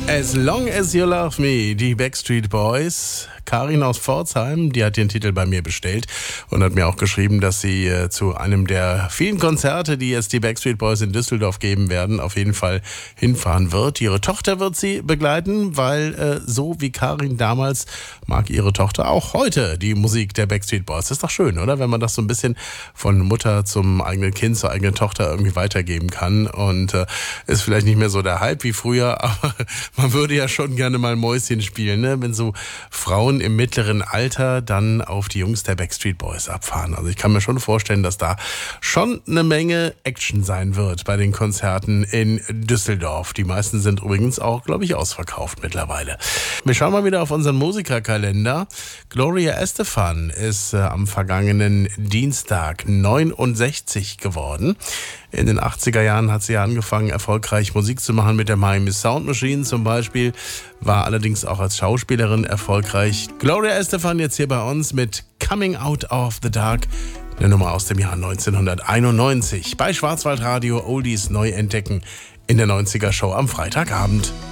As Long As You Love Me, die Backstreet Boys. Karin aus Pforzheim, die hat den Titel bei mir bestellt und hat mir auch geschrieben, dass sie zu einem der vielen Konzerte, die jetzt die Backstreet Boys in Düsseldorf geben werden, auf jeden Fall hinfahren wird. Ihre Tochter wird sie begleiten, weil so wie Karin damals mag ihre Tochter auch heute die Musik der Backstreet Boys. Das ist doch schön, oder? Wenn man das so ein bisschen von Mutter zum eigenen Kind, zur eigenen Tochter irgendwie weitergeben kann. Und ist vielleicht nicht mehr so der Hype wie früher, aber man würde ja schon gerne mal Mäuschen spielen, ne? Wenn so Frauen im mittleren Alter dann auf die Jungs der Backstreet Boys abfahren. Also ich kann mir schon vorstellen, dass da schon eine Menge Action sein wird bei den Konzerten in Düsseldorf. Die meisten sind übrigens auch, glaube ich, ausverkauft mittlerweile. Wir schauen mal wieder auf unseren Musikerkalender. Gloria Estefan ist am vergangenen Dienstag 69 geworden. In den 80er Jahren hat sie angefangen, erfolgreich Musik zu machen mit der Miami Sound Machine zum Beispiel, war allerdings auch als Schauspielerin erfolgreich. Gloria Estefan jetzt hier bei uns mit Coming Out of the Dark, eine Nummer aus dem Jahr 1991. Bei Schwarzwaldradio Oldies neu entdecken in der 90er Show am Freitagabend.